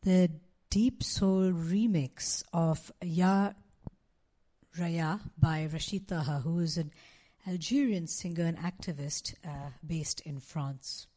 the deep soul remix of Ya Raya by Rachid Taha, who is an Algerian singer and activist based in France.